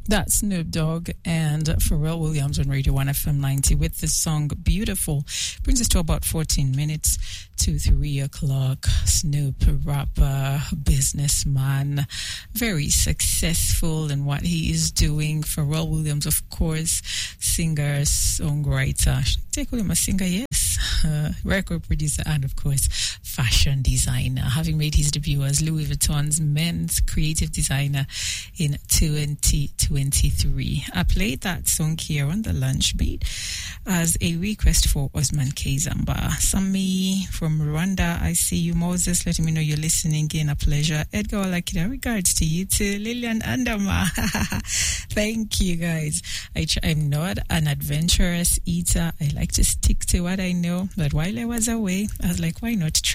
That's Snoop Dogg and Pharrell Williams on Radio 1 FM 90 with the song Beautiful. Brings us to about 14 minutes to 3 o'clock. Snoop, rapper, businessman, very successful in what he is doing. Pharrell Williams, of course, singer, songwriter. Should I take him a singer? Yes. Record producer and, of course, fashion designer. Having made his debut as Louis Vuitton's men's creative designer in 2023. I played that song here on the lunch beat as a request for Osman Kzamba. Sami from Rwanda, I see you. Moses, letting me know you're listening in. A pleasure. Edgar Olakida, regards to you too. Lillian Andama. Thank you, guys. I'm not an adventurous eater. I like to stick to what I know. But while I was away, I was like, why not try